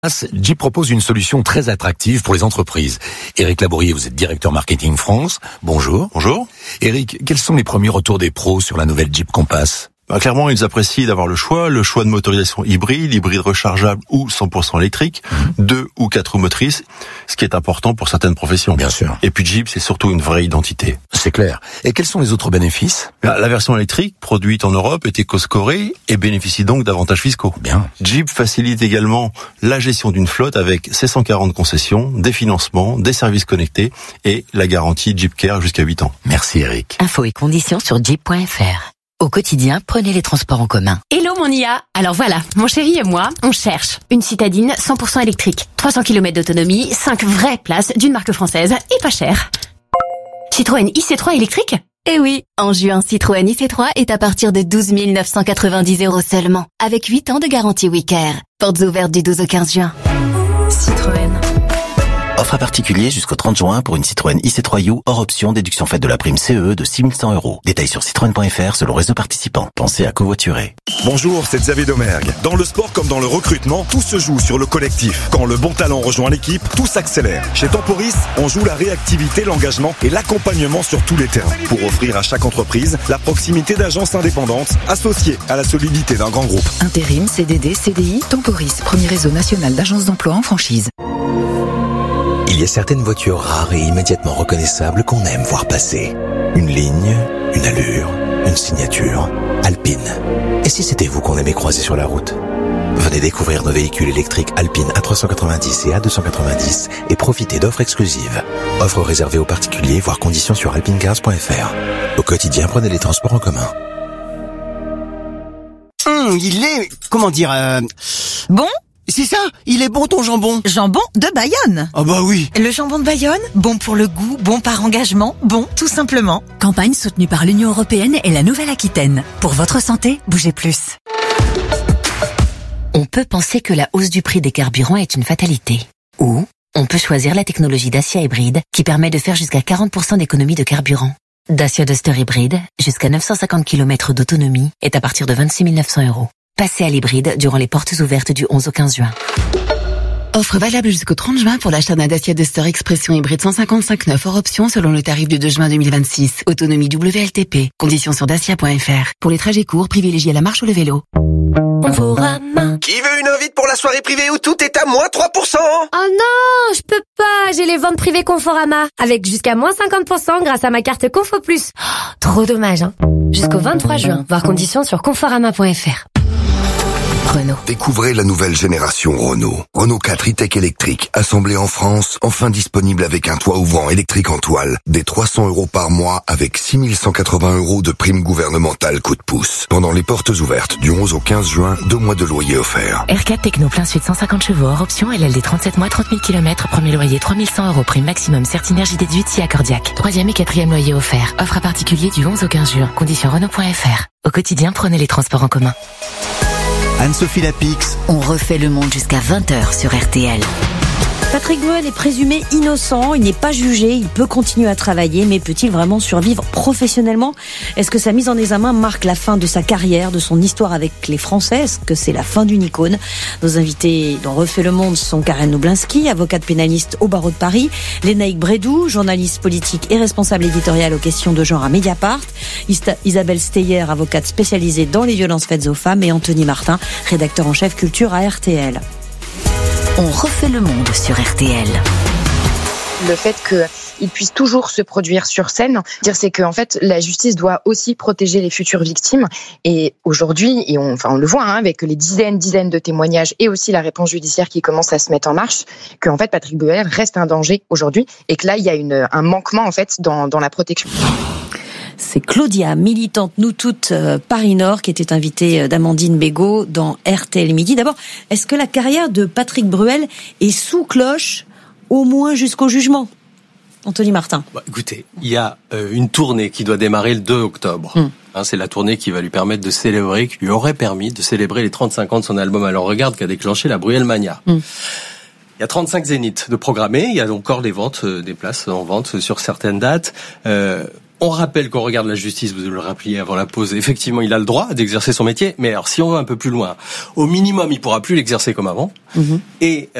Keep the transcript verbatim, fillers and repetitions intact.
Jeep propose une solution très attractive pour les entreprises. Éric Labourier, vous êtes directeur marketing France. Bonjour. Bonjour. Éric, quels sont les premiers retours des pros sur la nouvelle Jeep Compass ? Bah, clairement, ils apprécient d'avoir le choix, le choix de motorisation hybride, hybride rechargeable ou cent pour cent électrique, mmh. deux ou quatre roues motrices, ce qui est important pour certaines professions. Bien sûr. Et puis Jeep, c'est surtout une vraie identité. C'est clair. Et quels sont les autres bénéfices ? La, la version électrique, produite en Europe, est éco-scorée et bénéficie donc d'avantages fiscaux. Bien. Jeep facilite également la gestion d'une flotte avec ses cent quarante concessions, des financements, des services connectés et la garantie Jeep Care jusqu'à huit ans. Merci Éric. Infos et conditions sur jeep point f r. Au quotidien, prenez les transports en commun. Hello mon I A. Alors voilà, mon chéri et moi, on cherche une citadine cent pour cent électrique, trois cents kilomètres d'autonomie, cinq vraies places d'une marque française et pas cher. Citroën I C trois électrique ? Eh oui, en juin, Citroën I C trois est à partir de douze mille neuf cent quatre-vingt-dix euros seulement, avec huit ans de garantie WeCare. Portes ouvertes du douze au quinze juin. Citroën. Offre à particulier jusqu'au trente juin pour une Citroën I C trois U hors option déduction faite de la prime C E de six mille cent euros. Détails sur citroën point f r selon réseau participant. Pensez à covoiturer. Bonjour, c'est Xavier Domergue. Dans le sport comme dans le recrutement, tout se joue sur le collectif. Quand le bon talent rejoint l'équipe, tout s'accélère. Chez Temporis, on joue la réactivité, l'engagement et l'accompagnement sur tous les terrains pour offrir à chaque entreprise la proximité d'agences indépendantes associées à la solidité d'un grand groupe. Intérim, C D D, C D I, Temporis, premier réseau national d'agences d'emploi en franchise. Il y a certaines voitures rares et immédiatement reconnaissables qu'on aime voir passer. Une ligne, une allure, une signature. Alpine. Et si c'était vous qu'on aimait croiser sur la route ? Venez découvrir nos véhicules électriques Alpine A trois cent quatre-vingt-dix et A deux cent quatre-vingt-dix et profitez d'offres exclusives. Offres réservées aux particuliers, voire conditions sur alpinecars point f r. Au quotidien, prenez les transports en commun. Hum, il est... comment dire... Euh... Bon ? C'est ça, il est bon ton jambon. Jambon de Bayonne. Ah bah oui. Le jambon de Bayonne, bon pour le goût, bon par engagement, bon tout simplement. Campagne soutenue par l'Union européenne et la Nouvelle-Aquitaine. Pour votre santé, bougez plus. On peut penser que la hausse du prix des carburants est une fatalité. Ou on peut choisir la technologie Dacia hybride qui permet de faire jusqu'à quarante pour cent d'économie de carburant. Dacia Duster hybride, jusqu'à neuf cent cinquante kilomètres d'autonomie, est à partir de vingt-six mille neuf cents euros. Passez à l'hybride durant les portes ouvertes du onze au quinze juin. Offre valable jusqu'au trente juin pour l'achat d'un Dacia Duster Expression hybride cent cinquante-cinq neuf hors option selon le tarif du deux juin deux mille vingt-six. Autonomie W L T P. Conditions sur dacia point f r. Pour les trajets courts, privilégiez la marche ou le vélo. Conforama. Qui veut une invite pour la soirée privée où tout est à moins trois pour cent ? Oh non, je peux pas, j'ai les ventes privées Conforama. Avec jusqu'à moins cinquante pour cent grâce à ma carte Confo Plus. Oh, trop dommage, hein. Jusqu'au vingt-trois juin, voir conditions sur conforama point f r. Renault. Découvrez la nouvelle génération Renault. Renault quatre e-tech électrique, assemblé en France, enfin disponible avec un toit ouvrant électrique en toile, des trois cents euros par mois avec six mille cent quatre-vingts euros de prime gouvernementale coup de pouce. Pendant les portes ouvertes du onze au quinze juin, deux mois de loyer offerts. R quatre Techno plein suite cent cinquante chevaux hors option, L L D trente-sept mois, trente mille kilomètres, premier loyer trois mille cent euros, prime maximum Certinergie déduite si accordiaque. Troisième et quatrième loyer offert. Offre à particulier du onze au quinze juin. Conditions Renault point f r. Au quotidien, prenez les transports en commun. Anne-Sophie Lapix. On refait le monde jusqu'à vingt heures sur R T L. Patrick Bruel est présumé innocent, il n'est pas jugé, il peut continuer à travailler, mais peut-il vraiment survivre professionnellement ? Est-ce que sa mise en examen marque la fin de sa carrière, de son histoire avec les Français ? Est-ce que c'est la fin d'une icône ? Nos invités dans Refait le Monde sont Karen Noblinski, avocate pénaliste au barreau de Paris, Lénaïque Brédou, journaliste politique et responsable éditoriale aux questions de genre à Mediapart, Isabelle Steyer, avocate spécialisée dans les violences faites aux femmes, et Anthony Martin, rédacteur en chef culture à R T L. On refait le monde sur R T L. Le fait qu'il puisse toujours se produire sur scène, dire c'est que en fait la justice doit aussi protéger les futures victimes. Et aujourd'hui, et on, enfin on le voit hein, avec les dizaines, dizaines de témoignages et aussi la réponse judiciaire qui commence à se mettre en marche, que en fait Patrick Bruel reste un danger aujourd'hui et que là il y a une, un manquement en fait dans, dans la protection. C'est Claudia, militante Nous Toutes euh, Paris-Nord, qui était invitée d'Amandine Bégaud dans R T L Midi. D'abord, est-ce que la carrière de Patrick Bruel est sous cloche, au moins jusqu'au jugement ? Anthony Martin. Bah, écoutez, il y a euh, une tournée qui doit démarrer le deux octobre. Hum. Hein, c'est la tournée qui va lui permettre de célébrer, qui lui aurait permis de célébrer les trente-cinq ans de son album Alors Regarde, qui a déclenché la Bruel Mania. Hum. Il y a trente-cinq zéniths de programmés, il y a encore des ventes, euh, des places en vente sur certaines dates. Euh, On rappelle qu'on regarde la justice, vous le rappeliez avant la pause, effectivement, il a le droit d'exercer son métier, mais alors si on va un peu plus loin, au minimum, il pourra plus l'exercer comme avant, mmh. et